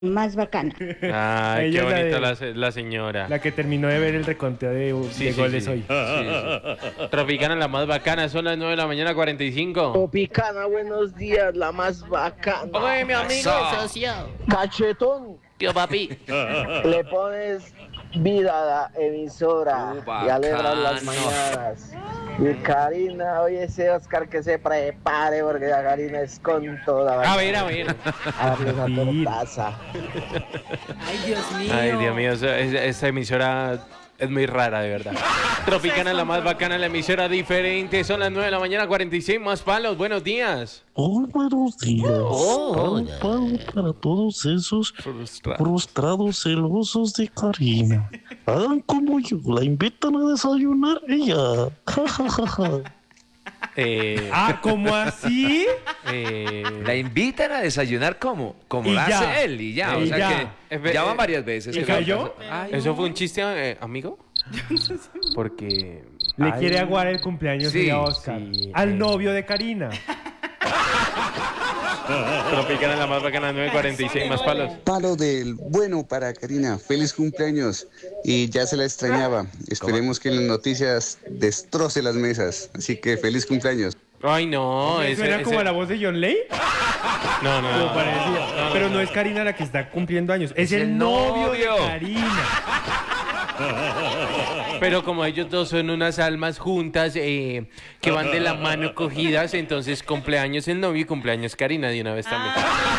más bacana. Ay, qué Ella es bonita la la señora. La que terminó de ver el reconteo de goles hoy. Sí. Tropicana, la más bacana, son las 9 de la mañana, 45. Tropicana, buenos días, la más bacana. Oye, mi amigo. Cachetón, Tío papi. le pones vida a la emisora y alegras las mañanas. Y Karina, oye ese Oscar que se prepare porque la Karina es con toda. A ver. A ver, esa tortaza. Ay, Dios mío. Ay, Dios mío, esa emisora es muy rara, de verdad. Tropicana, la más bacana, la emisora diferente. Son las 9 de la mañana, 46 más palos. Buenos días. Oh, buenos días. Hola. Para todos esos Frustrado. frustrados celosos de Karina. Hagan como yo, la invitan a desayunar ella. Ja, ja, ja, ja. ¿Cómo así? La invitan a desayunar como Y lo ya. hace él y ya. Y o sea ya. que ya van varias veces. ¿Y que cayó? ¿Eso fue un chiste, amigo? Porque... Le Ay, quiere aguar el cumpleaños Sí, a Oscar. sí. Al novio de Karina. Tropicana, la más bacana, 9:46 más palos. Palo del bueno para Karina. Feliz cumpleaños. Y ya se la extrañaba. Esperemos que en las noticias destroce las mesas. Así que feliz cumpleaños. Ay, no. ¿Suena como la voz de John Ley? No. Como parecía. Pero no es Karina la que está cumpliendo años. Es el novio de Karina. Pero como ellos dos son unas almas juntas que van de la mano cogidas, entonces cumpleaños el novio y cumpleaños Karina de una vez también.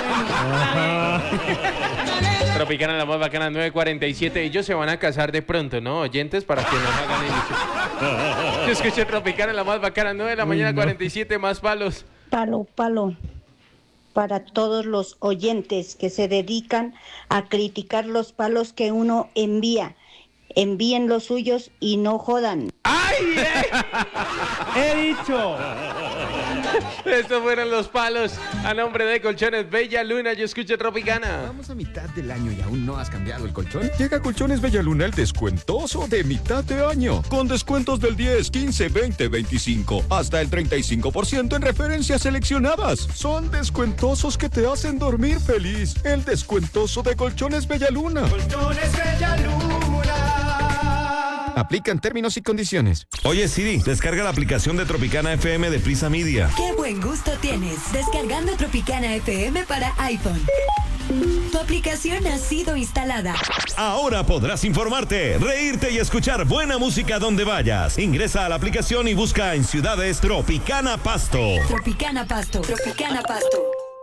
Tropicana, la más bacana, 9:47. Ellos se van a casar de pronto, ¿no? Oyentes, para que no hagan ilusión. Yo escuché Tropicana, la más bacana, 9 de la mañana, 47 más palos. Palo, palo. Para todos los oyentes que se dedican a criticar los palos que uno envía. Envíen los suyos y no jodan. ¡Ay! ¡He dicho! Estos fueron los palos. A nombre de Colchones Bella Luna, yo escucho Tropicana. Vamos a mitad del año y aún no has cambiado el colchón. Llega a Colchones Bellaluna el descuentoso de mitad de año. Con descuentos del 10, 15, 20, 25, hasta el 35% en referencias seleccionadas. Son descuentosos que te hacen dormir feliz. El descuentoso de Colchones Bellaluna. Colchones Bellaluna. Aplican términos y condiciones. Oye Siri, descarga la aplicación de Tropicana FM de Prisa Media. ¡Qué buen gusto tienes! Descargando Tropicana FM para iPhone. Tu aplicación ha sido instalada. Ahora podrás informarte, reírte y escuchar buena música donde vayas. Ingresa a la aplicación y busca en ciudades Tropicana Pasto. Tropicana Pasto. Tropicana Pasto.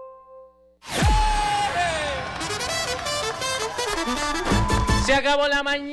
Se acabó la mañana.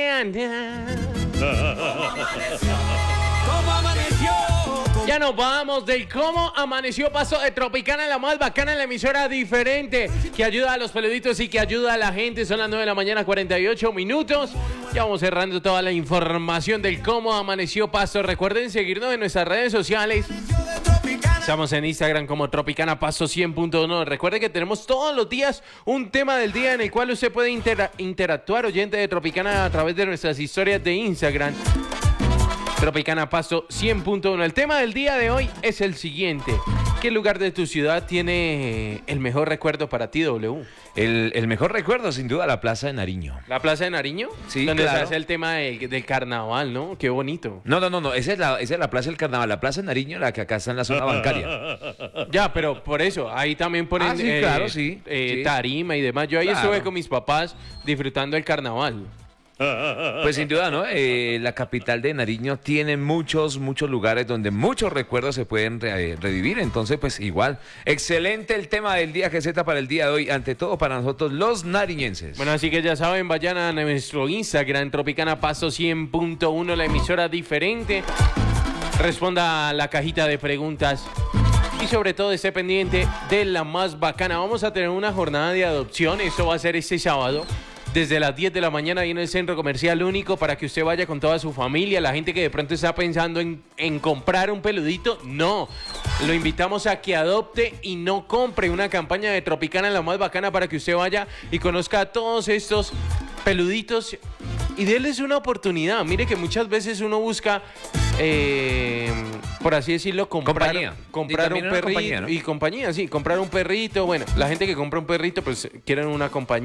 ¿Cómo amaneció? Ya nos vamos del cómo amaneció Paso de Tropicana, la más bacana, la emisora diferente que ayuda a los peluditos y que ayuda a la gente. Son las 9 de la mañana, 48 minutos. Ya vamos cerrando toda la información del cómo amaneció Paso. Recuerden seguirnos en nuestras redes sociales. Estamos en Instagram como Tropicana Paso 100.1. Recuerde que tenemos todos los días un tema del día en el cual usted puede interactuar, oyente de Tropicana, a través de nuestras historias de Instagram. Tropicana Paso 100.1. El tema del día de hoy es el siguiente. ¿Qué lugar de tu ciudad tiene el mejor recuerdo para ti, W? El mejor recuerdo, sin duda, la Plaza de Nariño. ¿La Plaza de Nariño? Sí, donde claro. se hace el tema del carnaval, ¿no? Qué bonito. No. Esa es la Plaza del Carnaval. La Plaza de Nariño, la que acá está en la zona bancaria. Ya, pero por eso, ahí también ponen Sí, claro, sí. tarima y demás. Yo ahí Claro. estuve con mis papás disfrutando el carnaval. Pues sin duda, ¿no? La capital de Nariño tiene muchos lugares donde muchos recuerdos se pueden revivir. Entonces, pues igual, excelente el tema del día GZ para el día de hoy. Ante todo para nosotros los nariñenses. Bueno, así que ya saben, vayan a nuestro Instagram, Tropicana Paso 100.1, la emisora diferente. Responda a la cajita de preguntas. Y sobre todo esté pendiente de la más bacana. Vamos a tener una jornada de adopción. Esto va a ser este sábado. Desde las 10 de la mañana ahí en el Centro Comercial Único para que usted vaya con toda su familia. La gente que de pronto está pensando en comprar un peludito, no. Lo invitamos a que adopte y no compre. Una campaña de Tropicana, la más bacana, para que usted vaya y conozca a todos estos peluditos y déles una oportunidad. Mire que muchas veces uno busca por así decirlo, comprar un perrito compañía, ¿no? y compañía, sí, comprar un perrito. Bueno, la gente que compra un perrito, pues quieren una compañía.